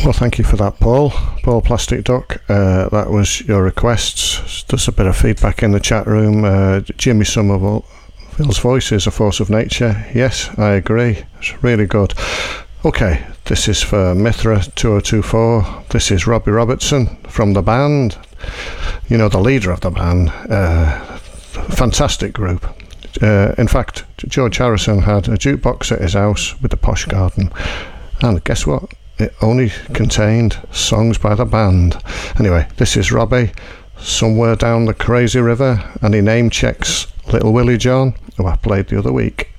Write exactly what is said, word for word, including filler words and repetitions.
Well, thank you for that, Paul. Paul Plastic Duck. Uh, that was your requests. There's a bit of feedback in the chat room. Uh, Jimmy Somerville's voice is a force of nature. Yes, I agree. It's really good. Okay, this is for Mithra two oh two four. This is Robbie Robertson from the band. You know, the leader of the band. Uh, fantastic group. Uh, in fact, George Harrison had a jukebox at his house with a posh garden. And guess what? It only contained songs by the band. Anyway, this is Robbie, Somewhere Down the Crazy River, and he name checks Little Willie John, who I played the other week.